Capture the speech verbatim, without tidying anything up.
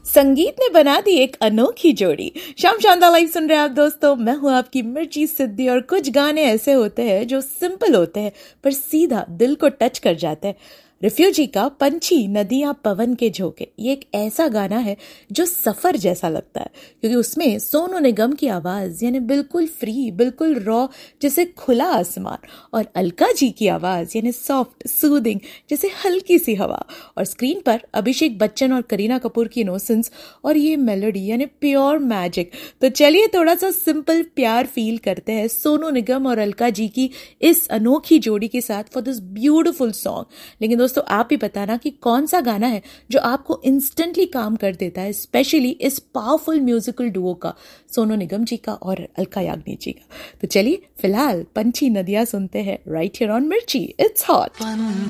संगीत ने बना दी एक अनोखी जोड़ी। शाम शानदार लाइव सुन रहे हैं आप दोस्तों, मैं हूं आपकी मिर्ची सिद्धि। और कुछ गाने ऐसे होते हैं जो सिंपल होते हैं पर सीधा दिल को टच कर जाते हैं। रिफ्यूजी का पंछी नदियां पवन के झोंके, ये एक ऐसा गाना है जो सफर जैसा लगता है, क्योंकि उसमें सोनू निगम की आवाज यानी बिल्कुल फ्री, बिल्कुल रॉ जैसे खुला आसमान, और अलका जी की आवाज यानी सॉफ्ट सूदिंग जैसे हल्की सी हवा, और स्क्रीन पर अभिषेक बच्चन और करीना कपूर की इनोसेंस और ये मेलोडी यानी प्योर मैजिक। तो चलिए थोड़ा सा सिंपल प्यार फील करते हैं सोनू निगम और अलका जी की इस अनोखी जोड़ी के साथ फॉर दिस ब्यूटिफुल सॉन्ग। लेकिन दोस्तों आप भी बताना कि कौन सा गाना है जो आपको इंस्टेंटली काम कर देता है, स्पेशली इस पावरफुल म्यूजिकल डुओ का, सोनू निगम जी का और अलका याग्निक जी का। तो चलिए फिलहाल पंछी नदियां सुनते हैं राइट हियर ऑन मिर्ची। It's hot.